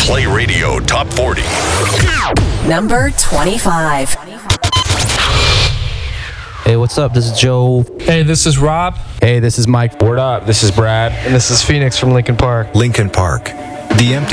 Play Radio Top 40. Number 25. Hey, what's up? This is Joe. Hey, this is Rob. Hey, this is Mike. Word up, this is Brad. And this is Phoenix from Linkin Park. Linkin Park. The Empty